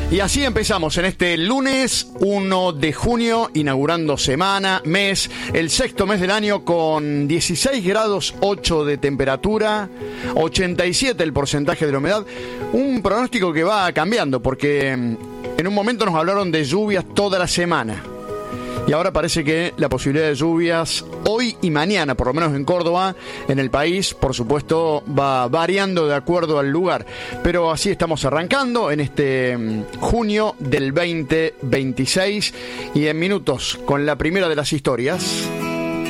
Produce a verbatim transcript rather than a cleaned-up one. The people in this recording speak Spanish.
Y así empezamos en este lunes uno de junio, inaugurando semana, mes, el sexto mes del año con dieciséis grados ocho de temperatura, ochenta y siete el porcentaje de la humedad. Un pronóstico que va cambiando porque en un momento nos hablaron de lluvias toda la semana. Y ahora parece que la posibilidad de lluvias hoy y mañana, por lo menos en Córdoba, en el país, por supuesto, va variando de acuerdo al lugar. Pero así estamos arrancando en este junio del veinte veintiséis y en minutos con la primera de las historias.